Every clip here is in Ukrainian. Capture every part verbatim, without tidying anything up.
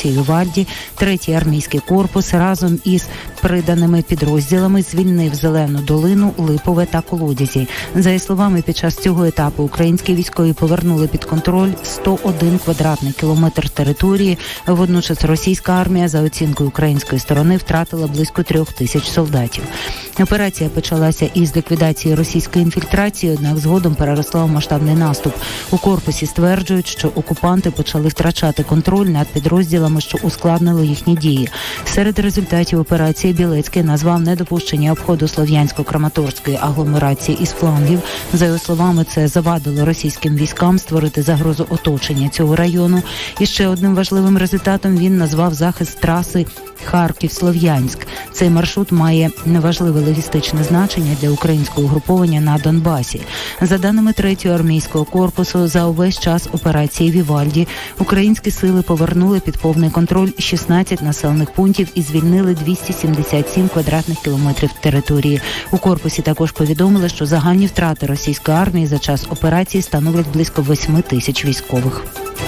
операції «Вівальді» третій армійський корпус разом із приданими підрозділами звільнив Зелену долину, Липове та Колодязі. За її словами, під час цього етапу українські військові повернули під контроль сто один квадратний кілометр території. Водночас російська армія, за оцінкою української сторони, втратила близько трьох тисяч солдатів. Операція почалася із ліквідації російської інфільтрації, однак згодом переросла у масштабний наступ. У корпусі стверджують, що окупанти почали втрачати контроль над підрозділами, що ускладнило їхні дії. Серед результатів операції Білецький назвав недопущення обходу Слов'янсько-Краматорської агломерації із флангів. За його словами, це завадило російським військам створити загрозу оточення цього району. І ще одним важливим результатом він назвав захист траси Харків-Слов'янськ. Цей маршрут має неважливе логістичне значення для українського угруповання на Донбасі. За даними третього армійського корпусу, за увесь час операції «Вівальді» українські сили повернули під повний контроль шістнадцять населених пунктів і звільнили двісті сімдесят сім квадратних кілометрів території. У корпусі також повідомили, що загальні втрати російської армії за час операції становлять близько восьми тисяч військових.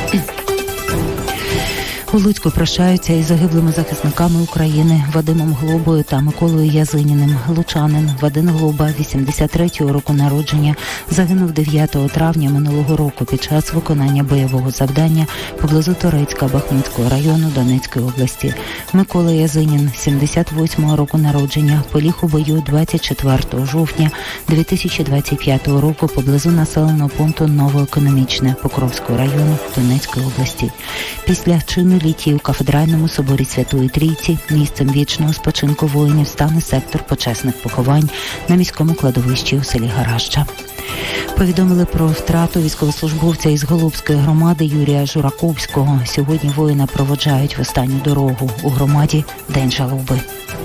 У Луцьку прощаються із загиблими захисниками України Вадимом Глобою та Миколою Язиніним. Лучанин Вадим Глоба, вісімдесят третього року народження, загинув дев'ятого травня минулого року під час виконання бойового завдання поблизу Торецька Бахмутського району Донецької області. Микола Язинін, сімдесят восьмого року народження, поліг у бою двадцять четвертого жовтня дві тисячі двадцять п'ятого року поблизу населеного пункту Новоекономічне Покровського району Донецької області. Після чину літії у Кафедральному соборі Святої Трійці місцем вічного спочинку воїнів стане сектор почесних поховань на міському кладовищі у селі Гараща. Повідомили про втрату військовослужбовця із Голубської громади Юрія Жураковського. Сьогодні воїна проводжають в останню дорогу. У громаді день жалоби.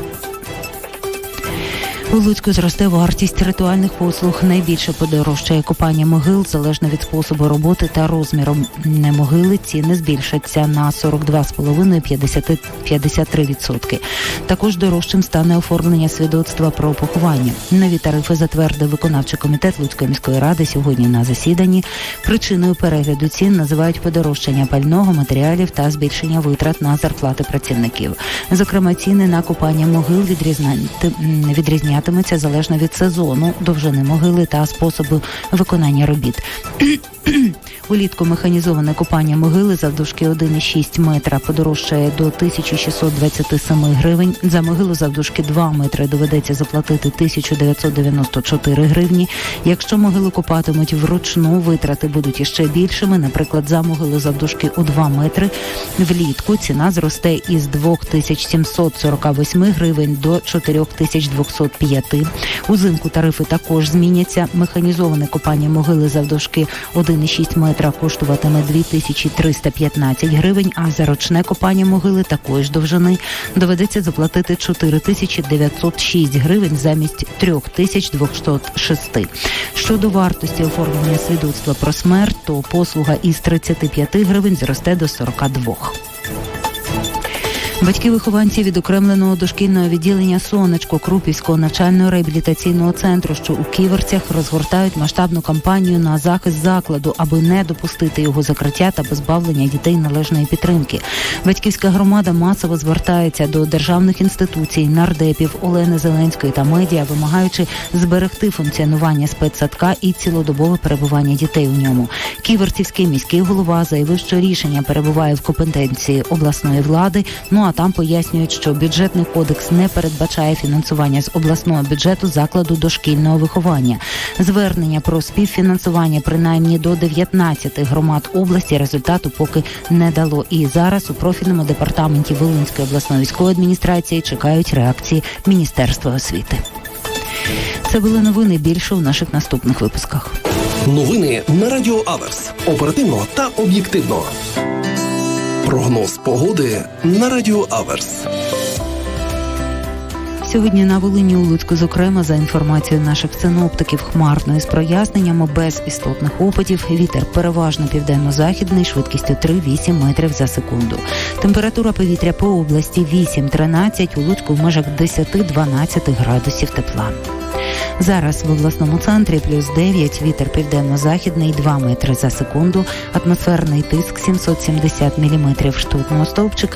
У Луцьку зросте вартість ритуальних послуг. Найбільше подорожчає копання могил. Залежно від способу роботи та розміру могили, ціни збільшаться на сорок два цілих п'ять десятих - п'ятдесят три відсотки. Також дорожчим стане оформлення свідоцтва про поховання. Нові тарифи затвердив виконавчий комітет Луцької міської ради сьогодні на засіданні. Причиною перегляду цін називають подорожчання пального, матеріалів та збільшення витрат на зарплати працівників. Зокрема, ціни на копання могил відрізняють залежно від сезону, довжини могили та способу виконання робіт. Улітку механізоване копання могили завдовжки один цілих шість метра подорожчає до тисяча шістсот двадцять сім гривень. За могилу завдовжки два метри доведеться заплатити тисячу дев'ятсот дев'яносто чотири гривні. Якщо могилу копатимуть вручну, витрати будуть іще більшими. Наприклад, за могилу завдовжки у два метри влітку ціна зросте із дві тисячі сімсот сорок вісім гривень до чотири тисячі двісті п'ять. Узимку тарифи також зміняться. Механізоване копання могили завдовжки один цілих шість метра коштуватиме дві тисячі триста п'ятнадцять гривень, а за ручне копання могили такої ж довжини доведеться заплатити чотири тисячі дев'ятсот шість гривень замість три тисячі двісті шість. Щодо вартості оформлення свідоцтва про смерть, то послуга із тридцяти п'яти гривень зросте до сорока двох. Батьки-вихованці відокремленого дошкільного відділення «Сонечко» Крупівського навчально-реабілітаційного центру, що у Ківерцях, розгортають масштабну кампанію на захист закладу, аби не допустити його закриття та позбавлення дітей належної підтримки. Батьківська громада масово звертається до державних інституцій, нардепів, Олени Зеленської та медіа, вимагаючи зберегти функціонування спецсадка і цілодобове перебування дітей у ньому. Ківерцівський міський голова заявив, що рішення перебуває в компетенції обласної влади, ну а там пояснюють, що бюджетний кодекс не передбачає фінансування з обласного бюджету закладу дошкільного виховання. Звернення про співфінансування принаймні до дев'ятнадцяти громад області результату поки не дало. І зараз у профільному департаменті Волинської обласної військової адміністрації чекають реакції Міністерства освіти. Це були новини, більше у наших наступних випусках. Новини на Радіо Аверс. Оперативно та об'єктивно. Прогноз погоди на Радіо Аверс. Сьогодні на Волині, у Луцьку, зокрема, за інформацією наших синоптиків, хмарно із проясненнями, без істотних опадів. Вітер переважно південно-західний, швидкістю три-вісім метрів за секунду. Температура повітря по області вісім-тринадцять, у Луцьку в межах десять-дванадцять градусів тепла. Зараз в обласному центрі плюс дев'ять, вітер південно-західний два метри за секунду, атмосферний тиск сімсот сімдесят міліметрів ртутного стовпчика.